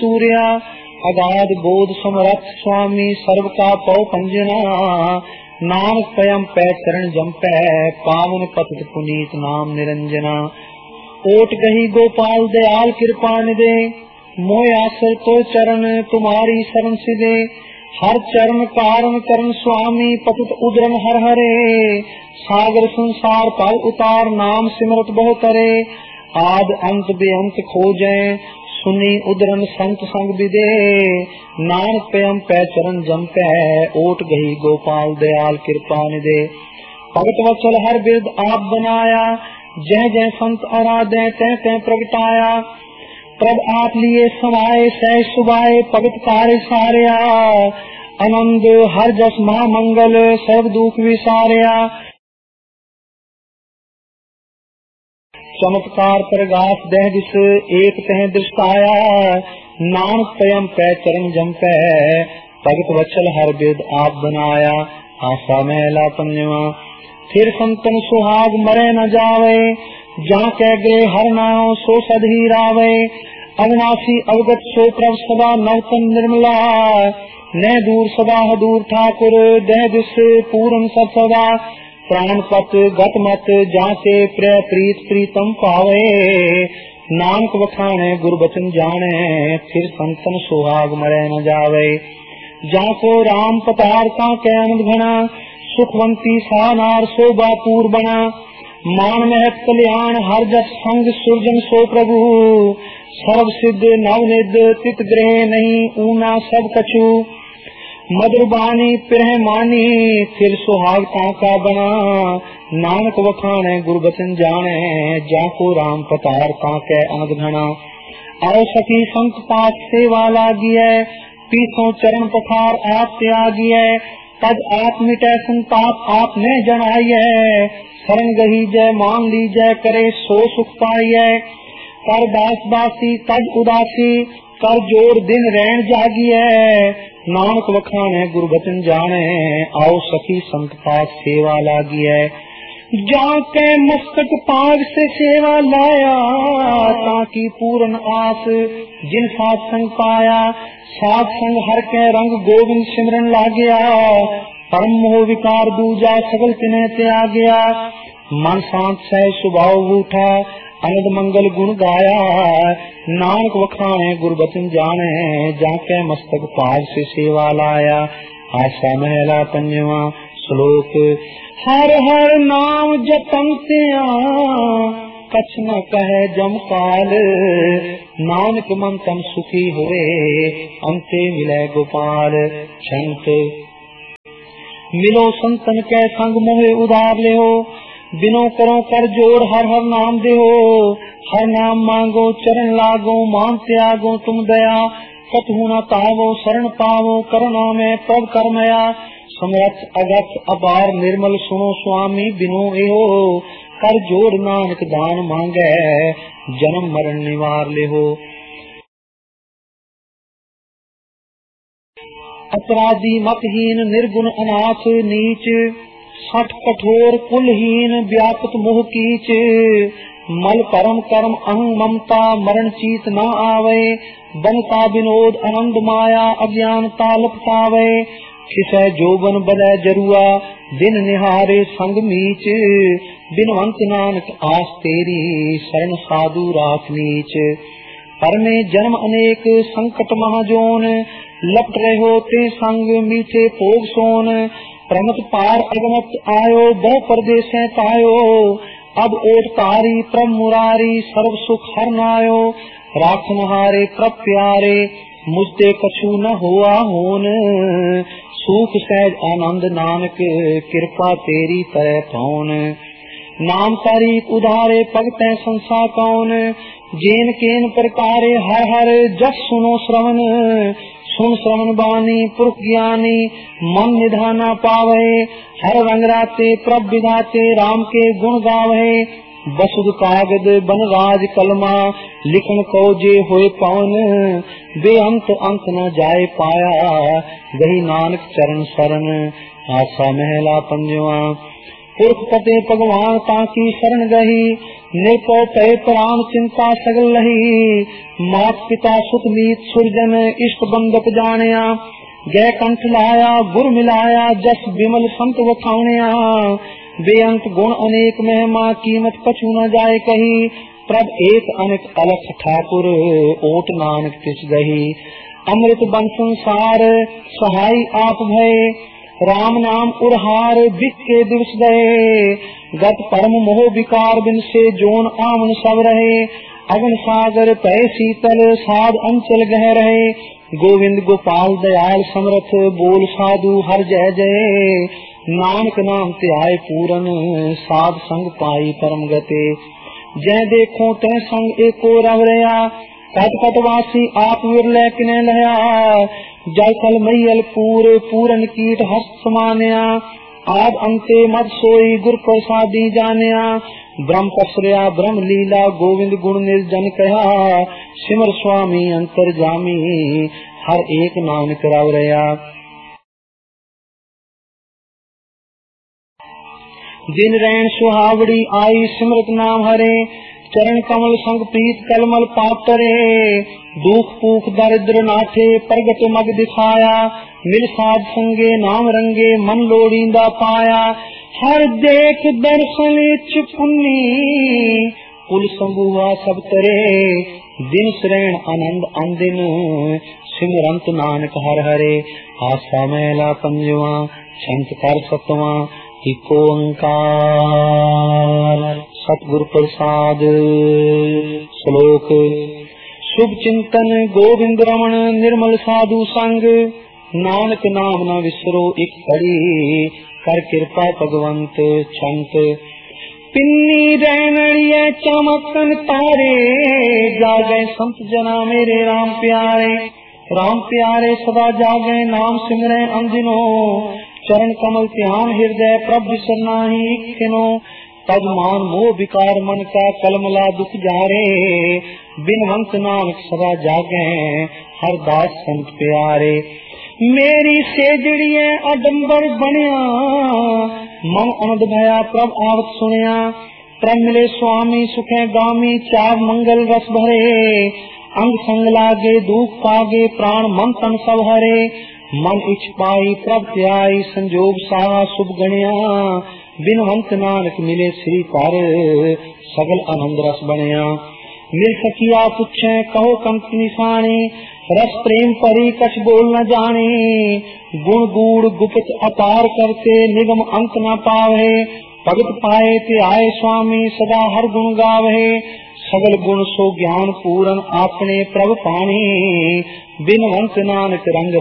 सूर्या अगाध बोध समरथ स्वामी सर्व का पौ पंजना नानक पयम पै चरण जम्पै पावन पतित पुनीत नाम निरंजना ओट गही गोपाल दयाल कृपा निदे मोह आश्रय तो चरण तुम्हारी शरण सिदे हर चरण कारण करण स्वामी पतित उदरन हर हरे सागर संसार पाल उतार नाम सिमरत बहु करे आद अंत बेअंत खोजे सुनी उदरन संत संग विदे नानक पयम पै चरण जम्पै ओट गही गोपाल दयाल कृपा निदे भगत वत्सल हर बिरद आप बनाया जय जय संत आराधे तय तय प्रगटाया प्रभ आप लिए समाये सह सुबाए भगत कार्य सारिया आनंद हर जस महामंगल सब दुख विसारिया चमत्कार प्रगास दह दिस एक तह दृष्टाया नानक पयम पै चरण जम्पै भगत वत्सल हर बिरद आप बनाया आशा महला पंजवा फिर संतन सुहाग मरे न जावे जहाँ कह गए हर नाम सो सदही रावे अविनाशी अवगत सो प्रभ सदा नवतन निर्मला न दूर सदा दूर ठाकुर दह दिस पूर्ण सब सदा प्राण पत गत मत जाके प्रिय प्रीत प्रीतम पावे नानक वखाणे गुर बचन जाने फिर संतन सुहाग मरे न जावे जाको राम पतार का कैनद घना सुखवंती सानार शोभापूर बना मान महत कल्याण हर जस संग सुरजन सो प्रभु सर्व सिद्ध नवनिध तित ग्रह नहीं ऊना सब कछु मधुर बानी पिरह मानी फिर सुहाग का बना नानक वखाणे गुर बचन जाने जाको राम पतार के अनद घना आओ सखी संत पास सेवा लागी है पीछों चरण पथार आप त्यागी है तद आप मिटे संताप आपने जनाई है शरण गही जय मान ली जय करे सो सुख पाई है कर दास बासी तज उदासी कर जोर दिन रैन जागी है नानक वखाणे गुरु बचन जाने आओ सखी संत पास सेवा लागी है जाके मस्तक पाग से सेवा लाया ताकि पूर्ण आस जिन साथ संग पाया साथ संग हर के रंग गोविंद सिमरन लागया परम मोह विकार दूजा सगल तिने त्याग गया मन शांत सह स्वभाव उठा अनद मंगल गुण गाया नानक वखाणे गुरु बचन जाने जाके मस्तक पाग से सेवा लाया आशा महला पंजवा श्लोक हर हर नाम जपन त्या कछ न कहे जमकाल नानक मन तन सुखी हुए अंते मिले गोपाल संत मिलो संतन के संग मोहे उधार ले हो बिनो करो कर जोड़ हर हर नाम दे हो हर नाम मांगो चरण लागो मान त्यागो तुम दया कतहु न तावो शरण पावो करुणा में प्रभ करमया समरथ अगत अपार निर्मल सुनो स्वामी बिनो एहो कर जोड़ नानक दान मांगे जन्म मरण निवार ले हो अपराधी मतहीन निर्गुण अनाथ नीच सठ कठोर कुलहीन व्यापक मोह कीच मल परम कर्म अहं ममता मरण चीत न आवे बनता विनोद आनंद माया अज्ञानता लपटावे खिसै जोबन बदय जरुआ दिन निहारे संग मीच बिनवंत नानक आस तेरी शरण साधु राख नीच पर में जन्म अनेक संकट महाजोन लपट रहे होते संग मीठे भोग सोन प्रमत पार अगमत आयो बहु परदेश पायो अब ओट तारी प्रभ मुरारी सर्व सुख हर नायो राखन हारे प्रभ प्यारे मुझते कछु न हुआ होन सुख सहज आनंद नानक कृपा तेरी तरह पौन नाम तारीख उधारे भगत संसा कौन जेन केन प्रकारे हर हर जस सुनो श्रवण सुन श्रवण बानी पुरुष ज्ञानी मन निधाना पावे हर रंग राते प्रभ विधाते राम के गुण गावे बसुद कागद बनराज कलमा लिखन को जे होए पवन बेअंत अंत न जाए पाया गही नानक चरण शरण आशा महला पंजवा पुरख पते भगवान ताकी शरण गही निरपो पे प्राण चिंता सगल रही। मात पिता सुख मीत सुरजन इष्ट बंदक जानिया। गै कंठ लाया गुर मिलाया जस विमल संत वखाणिया। बेअंत गुण अनेक महिमा कीमत कछु न जाए कही। प्रभ एक अनेक अलख ठाकुर ओट नानक तिस गही। अमृत बन संसार सहाय आप भय। राम नाम उरहार बिक के दिवस गए। गत परम मोह विकार बिन से जोन आमन सब रहे। अगन सागर पै शीतल साध अंचल गह रहे। गोविंद गोपाल दयाल समरथ बोल साधु हर जय जय। नानक नाम त्याय पूरन साध संग पाई परम गते। जय देखो तै संग एको रव रया। कट कटवासी आप विरलै किने लया। जल थल मैयल पूर पूरन कीट हस्त समान्या। आद अंते मत सोई गुर प्रसादी जानिया। ब्रह्म पसरया ब्रह्म लीला गोविंद गुण निर्जन कहा। सिमर स्वामी अंतर जामी हर एक नानक रव रया। दिन रैन सुहावड़ी आई सिमरत नाम हरे। चरण कमल संग प्रीत कलमल पातरे। दुख पूख दरिद्र नाथे प्रगट मग दिखाया। मिल साध संगे नाम रंगे मन लोड़ींदा पाया। हर देख दर्शन चुपुन्नी कुल संबुआ सब तरे। दिन श्रेण आनंद अंदिन सिमरंत नानक हर हरे। आसा मैला पंजवा छंत कर सतवा इको ओंकार। सतगुरु प्रसाद। श्लोक। शुभ चिंतन गोविंद रमन निर्मल साधु संग। नानक नाम न विसरो एक घड़ी। कर कृपा भगवंत छंत। पिन्नी रैनड़िए चमकन तारे। जागे संत जना मेरे राम प्यारे। राम प्यारे सदा जागे नाम सिमरे अंदिनो। चरण कमल ध्यान हृदय प्रभ बिसरनाहि किनो। तब मान मोह विकार मन का कलमला दुख जारे। बिनवंत नानक सदा जागे हर दास संत प्यारे। मेरी सेजड़िए अडंबर बनिया। मन अनंद भया प्रभ आवत सुनिया। प्रभ मिले स्वामी सुखे गामी चार मंगल रस भरे। अंग संग लागे दुख पागे प्राण मन तन सब हरे। मन इच्छ पाई प्रभ त्याई संजोग साहा शुभ गणिया। बिनवंत नानक मिले श्री पर सगल आनंद रस बनिया। मिल सकिया पुछे कहो कंत निशानी। रस प्रेम परी कछ बोल न जाने। गुण गूढ़ गुप्त अपार करते निगम अंत न पावे। भगत पाए ते आए स्वामी सदा हर गुण गावे। सगल गुण सो ज्ञान पूरन आपने प्रभ पानी। बिनवंत नानक रंग